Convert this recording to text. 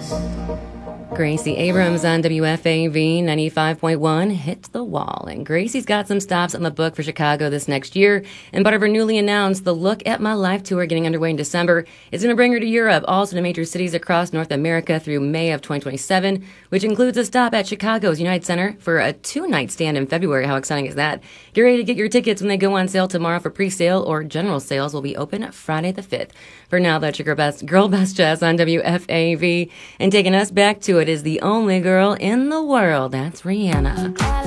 Gracie Abrams on WFAV 95.1 hit the wall. And Gracie's got some stops on the book for Chicago this next year. And part of her newly announced The Look at My Life tour getting underway in December is going to bring her to Europe, also to major cities across North America through May of 2027, which includes a stop at Chicago's United Center for a 2-night stand in February. How exciting is that? Get ready to get your tickets when they go on sale tomorrow for pre-sale, or general sales will be open Friday the 5th. For now, that's your girl best jazz on WFAV. And taking us back to it is the only girl in the world. That's Rihanna.